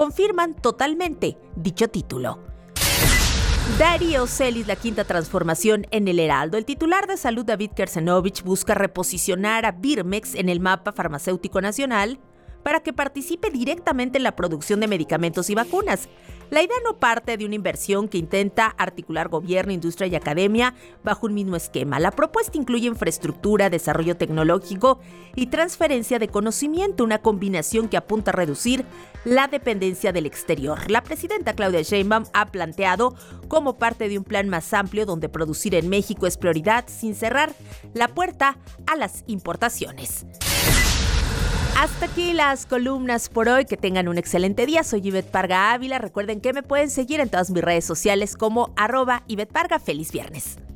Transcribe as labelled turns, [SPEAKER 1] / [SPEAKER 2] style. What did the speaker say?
[SPEAKER 1] confirman totalmente dicho título. Darío Celis, la quinta transformación en el Heraldo. El titular de Salud, David Kersenovich, busca reposicionar a Birmex en el mapa farmacéutico nacional para que participe directamente en la producción de medicamentos y vacunas. La idea no parte de una inversión que intenta articular gobierno, industria y academia bajo un mismo esquema. La propuesta incluye infraestructura, desarrollo tecnológico y transferencia de conocimiento, una combinación que apunta a reducir la dependencia del exterior. La presidenta Claudia Sheinbaum ha planteado como parte de un plan más amplio donde producir en México es prioridad sin cerrar la puerta a las importaciones. Hasta aquí las columnas por hoy. Que tengan un excelente día. Soy Ivette Parga Ávila. Recuerden que me pueden seguir en todas mis redes sociales como @Ivette Parga. ¡Feliz viernes!